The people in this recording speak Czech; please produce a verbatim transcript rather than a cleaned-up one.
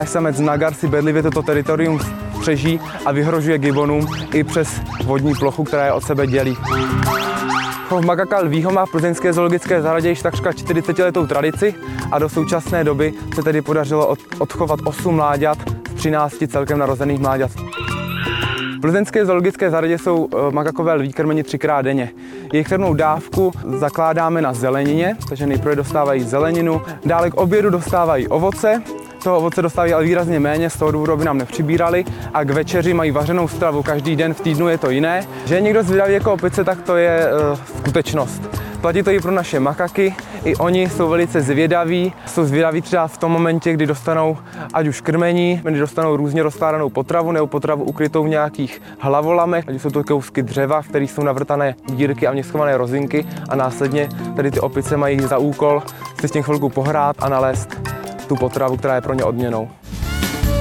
Samec nagar si bedlivě toto teritorium střeží a vyhrožuje gibonům i přes vodní plochu, která je od sebe dělí. Chov makaka lvího má v plzeňské zoologické zahradě již takřka čtyřicetiletou tradici a do současné doby se tedy podařilo od, odchovat osm mláďat z třinácti celkem narozených mláďat. V plzeňské zoologické zahradě jsou makakové lví krmeni třikrát denně. Jejich krmnou dávku zakládáme na zelenině, takže nejprve dostávají zeleninu, dále k obědu dostávají ovoce. Toho ovoce dostávají ale výrazně méně, z toho důvodu, aby nám nepřibírali, a k večeři mají vařenou stravu, každý den v týdnu je to jiné. Že je někdo zvědavý jako opice, tak to je uh, skutečnost. Platí to i pro naše makaky, i oni jsou velice zvědaví. Jsou zvědaví třeba v tom momentě, kdy dostanou ať už krmení, kdy dostanou různě rozkládanou potravu nebo potravu ukrytou v nějakých hlavolamech, ať jsou to kousky dřeva, v kterých jsou navrtané dírky a měskované rozinky, a následně tady ty opice mají za úkol si s tím chvilku pohrát a nalézt tu potravu, která je pro ně odměnou.